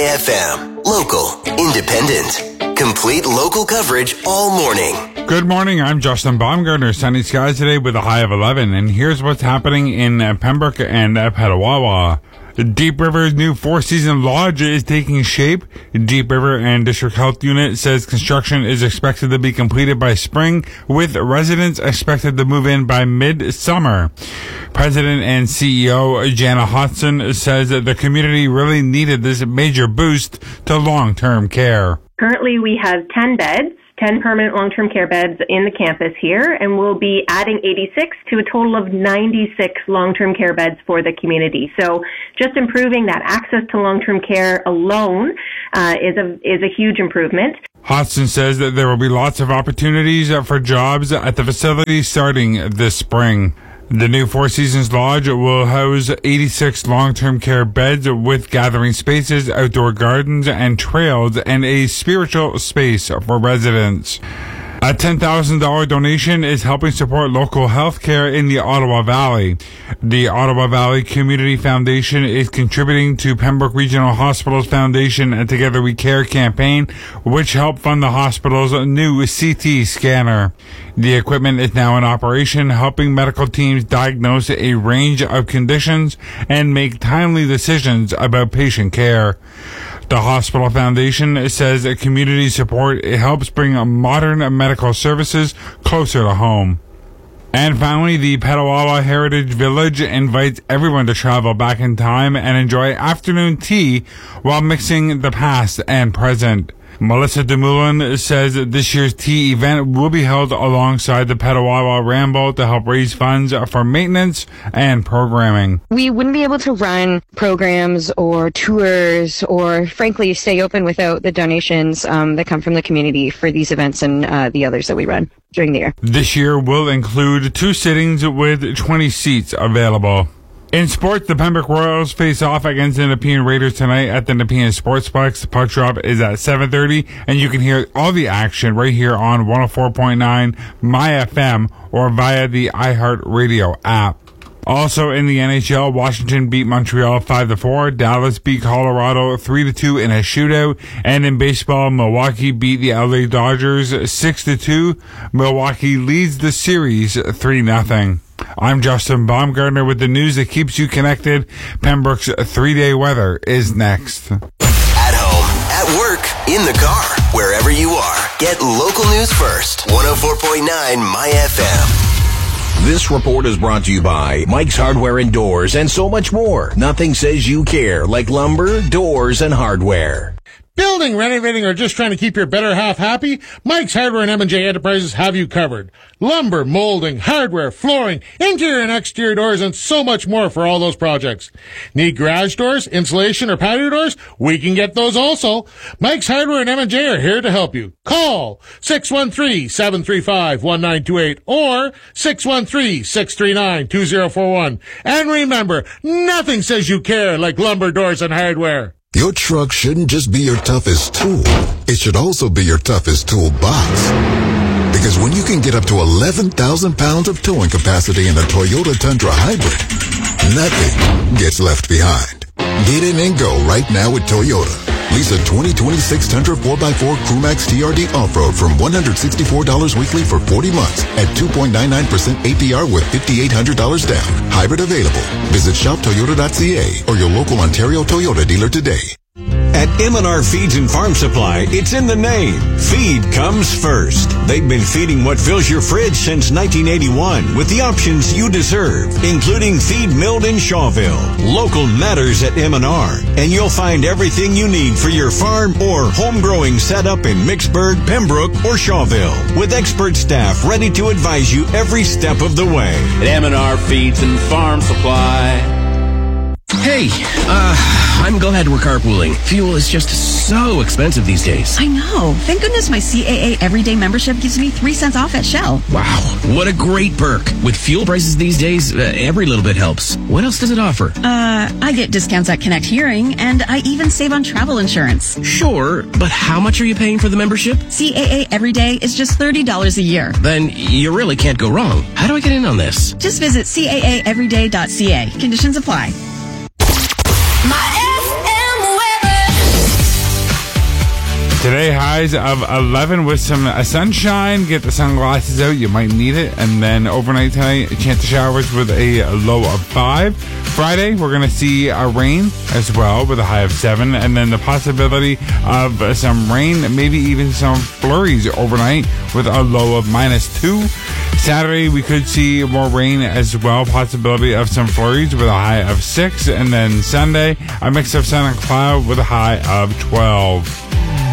FM. Local, independent, complete local coverage all morning. Good morning, I'm Justin Baumgartner. Sunny skies today with a high of 11, and here's what's happening in Pembroke and Petawawa. Deep River's new four-season lodge is taking shape. Deep River and District Health Unit says construction is expected to be completed by spring, with residents expected to move in by mid-summer. President and CEO Jana Hodson says that the community really needed this major boost to long-term care. Currently, we have 10 beds. 10 permanent long-term care beds in the campus here, and we'll be adding 86 to a total of 96 long-term care beds for the community. So just improving that access to long-term care alone is a huge improvement. Hodson says that there will be lots of opportunities for jobs at the facility starting this spring. The new Four Seasons Lodge will house 86 long-term care beds with gathering spaces, outdoor gardens, and trails, and a spiritual space for residents. A $10,000 donation is helping support local health care in the Ottawa Valley. The Ottawa Valley Community Foundation is contributing to Pembroke Regional Hospital's Foundation and Together We Care campaign, which helped fund the hospital's new CT scanner. The equipment is now in operation, helping medical teams diagnose a range of conditions and make timely decisions about patient care. The Hospital Foundation says community support helps bring modern medical services closer to home. And finally, the Petawawa Heritage Village invites everyone to travel back in time and enjoy afternoon tea while mixing the past and present. Melissa DeMoulin says that this year's tea event will be held alongside the Petawawa Ramble to help raise funds for maintenance and programming. We wouldn't be able to run programs or tours or, frankly, stay open without the donations that come from the community for these events and the others that we run during the year. This year will include 2 sittings with 20 seats available. In sports, the Pembroke Royals face off against the Nepean Raiders tonight at the Nepean Sportsplex. The puck drop is at 7:30, and you can hear all the action right here on 104.9 My FM or via the iHeartRadio app. Also in the NHL, Washington beat Montreal 5-4. Dallas beat Colorado 3-2 in a shootout. And in baseball, Milwaukee beat the LA Dodgers 6-2. Milwaukee leads the series 3-0. I'm Justin Baumgartner with the news that keeps you connected. Pembroke's 3-day weather is next. At home, at work, in the car, wherever you are. Get local news first. 104.9 My FM. This report is brought to you by Mike's Hardware and Doors and so much more. Nothing says you care like lumber, doors, and hardware. Building, renovating, or just trying to keep your better half happy? Mike's Hardware and M&J Enterprises have you covered. Lumber, molding, hardware, flooring, interior and exterior doors, and so much more for all those projects. Need garage doors, insulation, or patio doors? We can get those also. Mike's Hardware and M&J are here to help you. Call 613-735-1928 or 613-639-2041. And remember, nothing says you care like lumber, doors, and hardware. Your truck shouldn't just be your toughest tool. It should also be your toughest toolbox. Because when you can get up to 11,000 pounds of towing capacity in a Toyota Tundra Hybrid, nothing gets left behind. Get in and go right now with Toyota. Lease a 2026 Tundra 4x4 Crewmax TRD Off-Road from $164 weekly for 40 months at 2.99% APR with $5,800 down. Hybrid available. Visit shoptoyota.ca or your local Ontario Toyota dealer today. At M&R Feeds and Farm Supply, it's in the name. Feed comes first. They've been feeding what fills your fridge since 1981 with the options you deserve, including feed milled in Shawville. Local matters at M&R, and you'll find everything you need for your farm or home growing setup in Mixburg, Pembroke, or Shawville, with expert staff ready to advise you every step of the way. At M&R Feeds and Farm Supply. Hey, I'm glad we're carpooling. Fuel is just so expensive these days. I know. Thank goodness my CAA Everyday membership gives me 3 cents off at Shell. Wow, what a great perk. With fuel prices these days, every little bit helps. What else does it offer? I get discounts at Connect Hearing, and I even save on travel insurance. Sure, but how much are you paying for the membership? CAA Everyday is just $30 a year. Then you really can't go wrong. How do I get in on this? Just visit CAAeveryday.ca. Conditions apply. My FM weather. Today, highs of 11 with some sunshine. Get the sunglasses out. You might need it. And then overnight tonight, a chance of showers with a low of 5. Friday, we're going to see rain as well with a high of 7. And then the possibility of some rain, maybe even some flurries overnight with a low of -2. Saturday, we could see more rain as well. Possibility of some flurries with a high of 6. And then Sunday, a mix of sun and cloud with a high of 12.